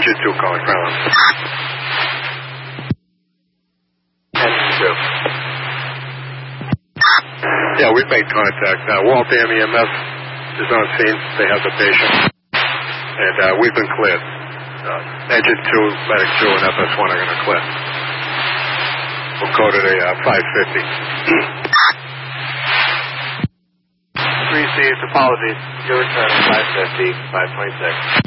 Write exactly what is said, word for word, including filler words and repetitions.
Engine two calling ground. Engine two. Yeah, we've made contact. Uh, Waltham E M S is on scene. They have the patient. And uh, we've been cleared. Uh, engine two, medic two, and F S one are going to clear. We'll code it a uh, five fifty. Received. Apologies. Your return five fifty, five twenty-six.